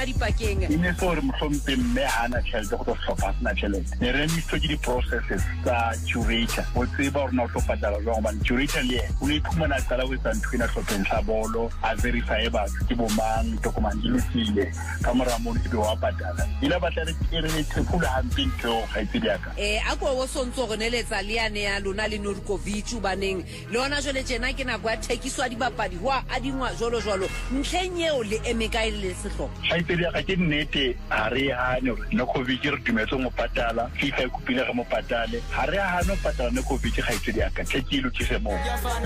dipakeng ine so re mohlompe mme hana tšhelete go tlo hlopha sena tšhelete ne re ntho ke di-processes tsa curator o tseba gore na o tlo patala jwang gobane curator le ene o ne iphumana a qala go etsa ntho ena hlopheng sa bolo a verifye batho ke bomang tokomane di lokile ka mora mono ebe wa patala ile batla re thefula hampe ntho ga itse diaka a ko go sontso go neletsa le yane ya lona le Nurkovic baneng le ona jole tjena ke nako ya thekiswa dibapadi hwa a dingwa jolo ntleng eo le emeka ile sehlopha ka ke nnete a re hane gore Nurkovic re dumetse mo patala FIFA e kopile re mo patale ha re hane patala Nurkovic ga itse diaka tshekile ke se mo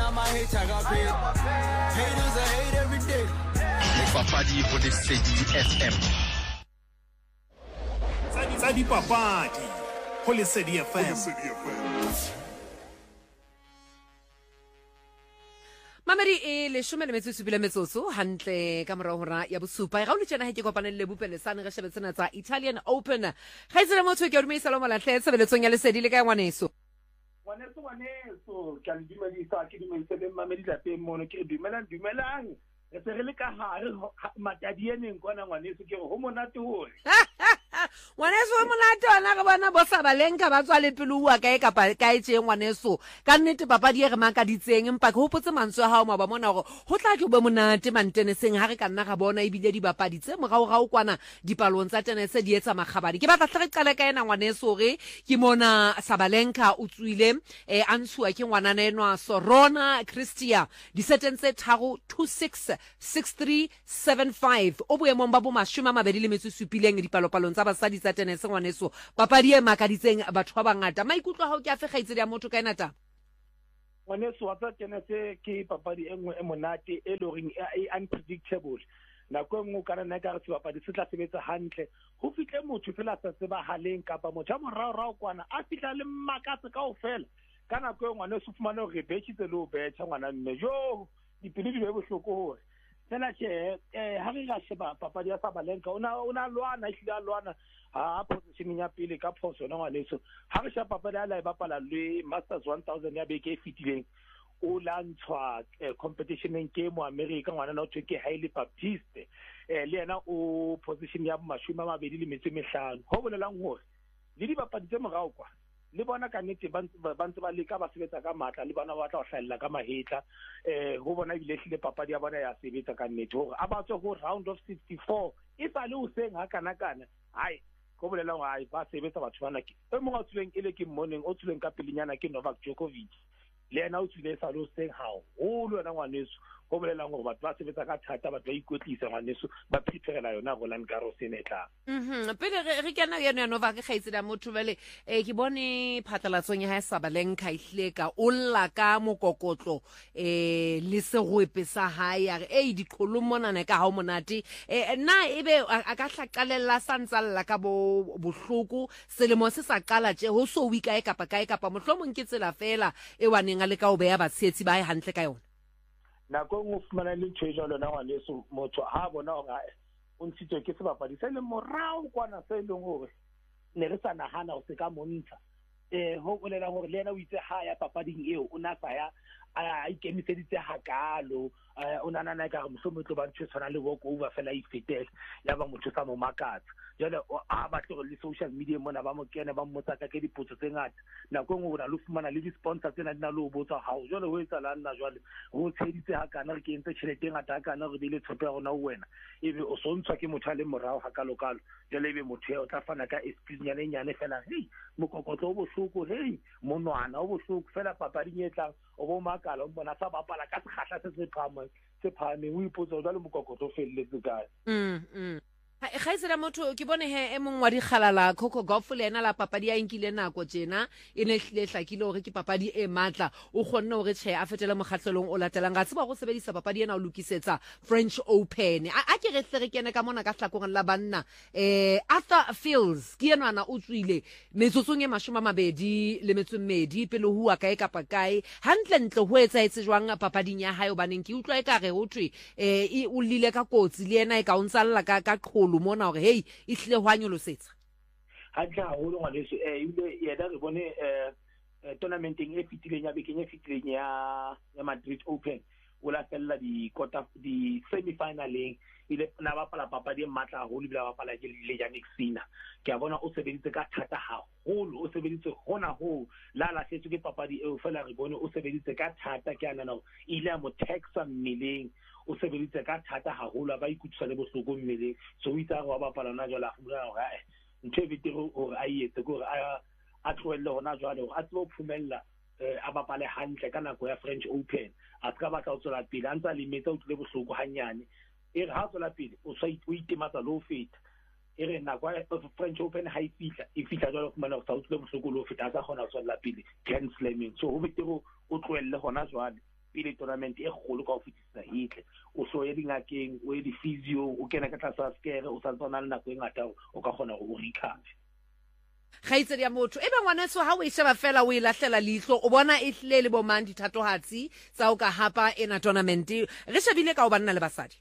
papadi go Lesedi FM tsa dipapadi go Lesedi FM. Mamadi e le shome le metsotso metsotso hantle ka mora hora ya bosupa ga o le tsena ke kopaneng le bopelesane re shebetsena tsa Italian Open ga itse motho ke o dumisa lo malahle sebeletsong ya Lesedi le ka ngwaneso ka le dumedisa ke dumeletse le Mamadi lapeng mono ke dumelang re se re le ka hare matadieneng kwana ngwaneso ke go monate hore ngwaneso monate ona ga bona bosa balenka ba tswa le pelua kae kapa kae tse ngwaneso ka nnete papadi e re makaditseng empa ke hopotse mantswe a hao ba mona gore ho tla tlo be monate manteneseng ha re ka nna ga bona ebile dibapadi tse morao kwana dipalong tsa tenese di etsa makgabadi ke batla tle re qale ka ena ngwaneso re ke mona Sabalenka o tswile a ntshuwa ke ngwanana enwa Sorona Cristia di sentence 3-2-6 6-3 7-5 o boemong ba bo 27 dipalopalong tsa basadi tsa tenese ngwaneso papadi e makaditseng batho ba bangata maikutlo ha o ke a fegaitse ya motho ka enata ngwaneso wa tsa tenese ke papadi e nngwe e monate e loring e unpredictable nako nngwe kana nna ka re sebapadi se tla sebetsa hantle ho fitle motho fela sa tsebahaleng kapa motho a morao kwana a fitla le makatse kaofela kana go ngwaneso fumana hore betshitse le o betcha ngwana mme jo dipedi di be bohloko hore fela ha re ga sheba papadi ya Sabalenka ona lwana ihlile lwana ha positioning ya pele ka phoso na ngwaneso ha re sheba papadi ya la e bapala le Masters 1000 ya beke e fitileng o lantshwa competitioneng ke mo America ngwana no thwe ke Hailey Baptiste le yena o position ya 25 ho bolelang hore le di bapadi tse morao kwa le bona ka nnete ba ntse ba leka ba sebetsa ka matla le bona ba tla o hlalla ka mahetla go bona ile hlile papadi ya bona ya sebetsa ka nnete hore a batswa go round of 64 e sa le o seng ha kana hai go bolela hore ai ba sebetsa batho bana ke e mongwe o tsuleng ele ke morning o tsuleng ka pelinyana ke Novak Djokovic le yena o tswile sa le o seng ha o le yona ngwaneso go bolela gore batho ba sebetsa ka thata batho ba ikwetlisa ngwaneso ba preparela yona Roland Garros e netla pele re kena ya Novak gaitse da motho bele ke bone phatlalatsong ya Sabalenka ihlile ka o lla ka mokokotlo le segwepe sa hae ya re diqholo monana ka ha o monate na ebe a ka hlaqalella santsalla ka bohloko selemo se sa qala tje ho so wika kae kapa mohlomong ke tsela fela e waneng a le ka o beya batshetsi ba hae hantle ka yona nako nngwe fumana le tshwetso lona ngwaneso motho ha bona hore o ntshitswe ke sebapadi se le morao kwana se leng hore ne re sa nahana o se ka montsha ho bolela hore le yena o itse ha ya papading eo o na sa ya a ikemiseditse hakalo o nana ka re mohlomotlo ba ntse tshwana le walk over fela e fetela ya ba motho sa mo makatsa jale a ba tlo le social media mona ba mo kene ba mmotsa ka ke dipotso tse ngata nako ngwe o na le fumana le di-sponsor tsena di na le o botsa hao jale ho etsa la nna jwale ho tsheditse hakana re ke entse tšhelete ngata hakana re bile tshepe ya rona wena ebe o sontshwa ke motho a le morao hakalo jale ebe motho o tla fana ka excuse nyane fela mokokotlo o bohloko monwana o bohloko fela papading e tlang o bo makala o bona sa bapala ka sekgahla se phahameng o ipotsa jwale mokokotlo o felletse kae ga ise da motho ke bone e mongwe wa dikgalala Coco Gauff le ena la papadi ya inkile nako tjena e ne hlile hlakile hore ke papadi e matla o kgonne hore tjhe a fetele mokgahlelong o latelang ga tseba go sebedisa papadi ena o lokisetsa French Open a ke re hle re kene ka mona ka hlakoreng la banna Arthur Fields ke enwana o tswile metsotsong e 22 pele hua kae kapa kae hantle ho etsaetse jwang papading ya hae baneng ke utlwa e ka re ho thwe o lile ka kotsi le ena e ka ontsalla ka qholo mona hore e hlile ho anyolosetsa ha tla ho lo ngwaneso ile yena re bone tournamenteng e fitileng ya bekeng e fitileng ya Madrid Open o la fella di semi-finaleng ile na bapala papadi e matla haholo bila bapala ke le Jannik Sinner ke a bona o sebeditse ka thata haholo o sebeditse hona ho la setse ke papadi e o fela re bone o sebeditse ka thata ke anana ile a mo taxa mmeleng o sebeditse ka thata haholo ba ikutlwa le bohloko mmeleng so o itse wa bapala na jwale a fumana hore ntho e betere hore a etse gore a tlohelle hona jwale hore a tsebo phumella a bapale hantle ka nako ya French Open a ska batla o tswela pele a ntse a limetse o tlile bohloko hanyane e re ha tswela pele o itematsa lo feta e re nako ya French Open ha e fihla jwale fumana o tlile bohloko lo feta a sa kgona ho tswela pele Grand Slamming so ho betere o tlohelle hona jwale pele tournament e kgolo ka ho fetisa hitle o so ye dingakeng o ye di physio o kena ka tlasa skere o sa tsona le nako e ngata o ka kgona go recover Khaitsedi ya motho ebe ngwaneso ha o e sheba fela o e lahlela leihlo o bona e hlile le bomang dithatohatsi tsa o ka hapa ena tournament re shebile ka o banna le basadi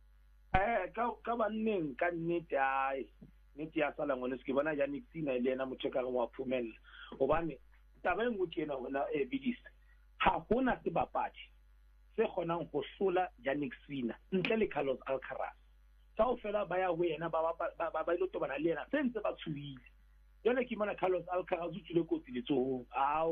ka banneng ka nnete nnete ya sala ngwaneso ke bona Jannik Sinner le ena motho ka re wa phumella hobane taba engwe ke ena hona bidisa ha hona sebapadi se kgonang go hlola Jannik Sinner ntle le Carlos Alcaraz sa o fela ba ya ho yena ba ile tobana le yena sentse ba tshuile yona ke mona Carlos Alcaraz o tsile kotsi le tsohong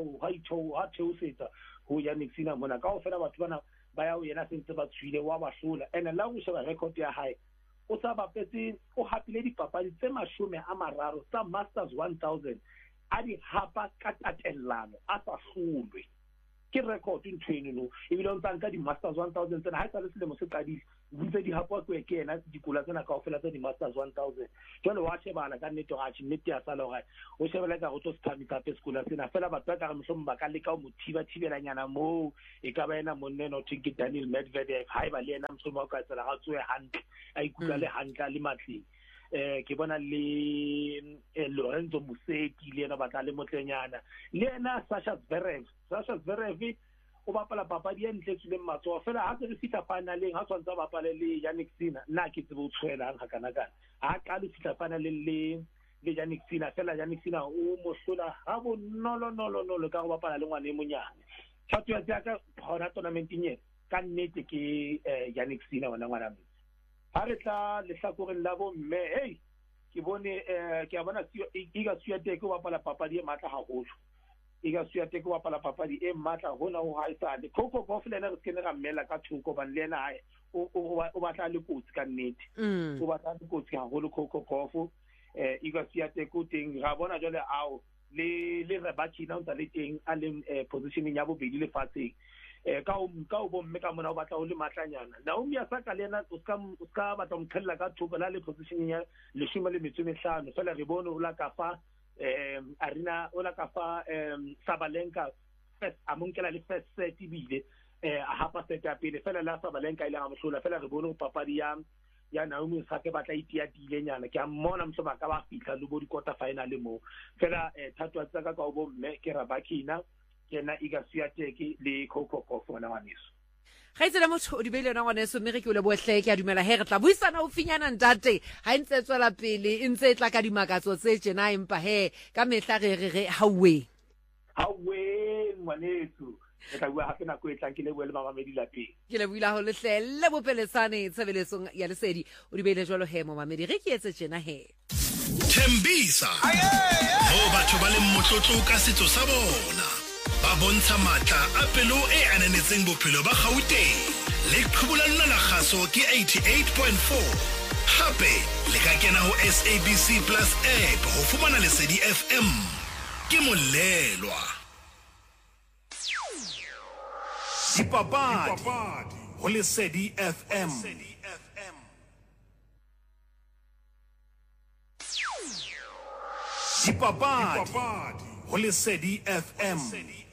ha theosetsa ho Jannik Sinner mona ka o fela batho bana ba ya ho yena sentse ba tshuile wa ba hlola ene la go sheba record ya hae o sa bapetse o hapile dipapadi tse 30 tsa Masters 1000 a di hapa ka tatellano a sa hlolwe ke record ntwene no ebile o ntsanka di Masters 1000 tsena ha tsale selemo se qadile ntse di hapwa ke yena dikula tsena kaofela tsa di Masters 1000 jwale wa shebana ka nnete ga nnete ya sala gore o shebela ka go tlo stami ka peskola tsena fela batho ba ka re mohlomong ba ka leka o thibelanyana mo e ka ba ena monne no think Daniel Medvedev ha ba le ena mohlomong ka tsela ga tswe hantle a ikula le hantle le matleng ke bona le Lorenzo Musetti le ena batla le motlenyana le ena Sasha Zverev o bapala papadi e ntle tsile matsoa fela ha re fita finaleng ha tswantsa bapale le Jannik Sinner nna ke tsebo tshwela ha kana ha ka le fita finaleng le Jannik Sinner fela Jannik Sinner o mo hlola ha bonolo ka go bapala le ngwane monyane thato ya ka hona tournament nye ka nnete ke Jannik Sinner wana ngwana ha re tla le hlakoreng la bo mme ke bone ke a bona iga Swiatek o bapala papadi e matla haholo iga Swiatek o bapala papadi e matla hona ho haisane Coco Gauff le ena re skene ga mmela ka thoko ban le ena o batla le kotsi ka nnete o batla le kotsi haholo Coco Gauff iga Swiatek o teng ra bona jwale le Rebachina o tsa le teng a le positioning ya bobedi le fatseng ka o bomme ka mona o batla o le matlanyana Naomi Osaka le ena o ska batla mkhella ka thoko la le positioning ya 15 fela re bone o la ka fa Arina o la ka fa Sabalenka first amonkela le first set bile a hapa set ya pele fela la Sabalenka ile ga mohlola fela re bone papadi ya Naomi Osaka batla itia dilenyana ke a mmona mhloba ka ba fitla le bo di quarter final mo fela thato tsa ka o bomme ke Rabakina kena iga Swiatek le Coco Gauff wana ngwaneso Khaitsedi motho o di beile yona ngwaneso mme re ke o lebohle ke a dumela he re tla buisana o finyana ntate ha ntse tswela pele e ntse tla ka dimakatso tse tjena empa he ka mehla re hawe ngwaneso e tla bua hape nako e tlang ke le bua le mamamedi lapeng ke le buila ho lehlelle bopeletsane tshebeletsong ya lesedi o di beile jwalo he mamamedi re ke etse tjena he Thembisa ho batho ba le motlotlo ka setso sa bona ba bontsha matla a pelo e ananetseng bophelo ba Gauteng le qhubula nna la kgaso ke 88.4 hape le ka kena ho SABC Plus app ho fumana Lesedi FM ke molelwa Dipapadi ho Lesedi FM Dipapadi ho Lesedi FM